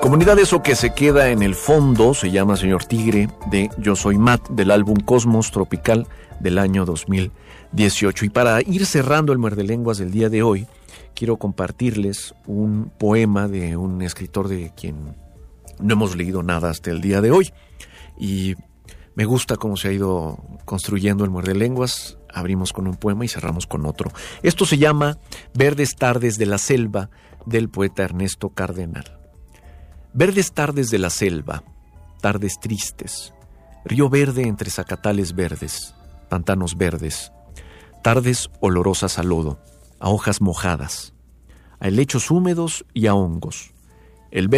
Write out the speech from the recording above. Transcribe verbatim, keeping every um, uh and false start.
Comunidad, eso que se queda en el fondo se llama Señor Tigre, de Yo Soy Matt, del álbum Cosmos Tropical del año dos mil dieciocho. Y para ir cerrando el Muerde Lenguas del día de hoy, quiero compartirles un poema de un escritor de quien no hemos leído nada hasta el día de hoy. Y me gusta cómo se ha ido construyendo el Muerde Lenguas. Abrimos con un poema y cerramos con otro. Esto se llama Verdes Tardes de la Selva, del poeta Ernesto Cardenal. Verdes tardes de la selva, tardes tristes, río verde entre zacatales verdes, pantanos verdes, tardes olorosas a lodo, a hojas mojadas, a helechos húmedos y a hongos. El